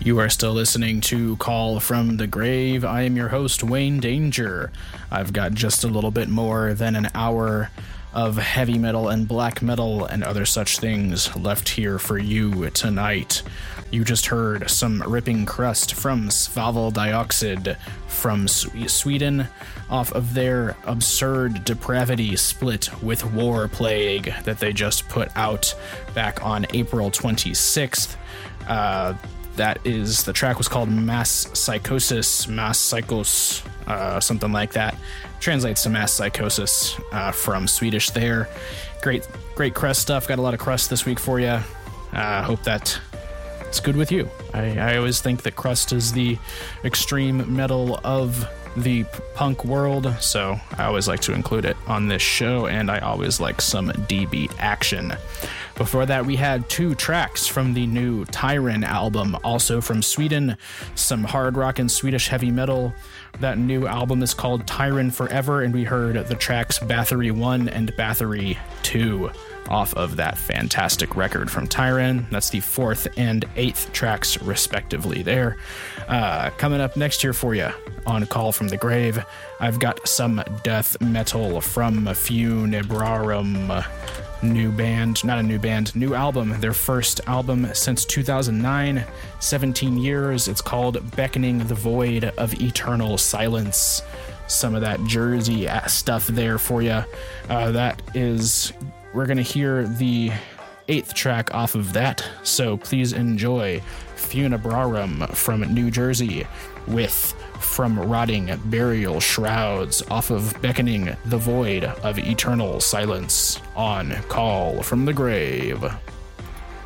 You are still listening to Call from the Grave. I am your host, Wayne Danger. I've got just a little bit more than an hour of heavy metal and black metal and other such things left here for you tonight. You just heard some ripping crust from Svaveldioxid from Sweden off of their Absurd Depravity split with War Plague that they just put out back on April 26th. The track was called Mass Psychos, something like that. Translates to Mass Psychosis from Swedish there. Great crust stuff. Got a lot of crust this week for you. Hope that it's good with you. I always think that crust is the extreme metal of the punk world, so I always like to include it on this show, and I always like some D-beat action. Before that, we had two tracks from the new Tyran album, also from Sweden, some hard rock and Swedish heavy metal. That new album is called Tyran Forever, and we heard the tracks Bathory 1 and Bathory 2 off of that fantastic record from Tyran. That's the 4th and 8th tracks, respectively, there. Coming up next year for you on Call from the Grave, I've got some death metal from Funebrarum. New album, their first album since 2009, 17 years. It's called Beckoning the Void of Eternal Silence. Some of that Jersey stuff there for you. We're going to hear the 8th track off of that, so please enjoy Funebrarum from New Jersey with From Rotting Burial Shrouds off of Beckoning the Void of Eternal Silence on Call from the Grave.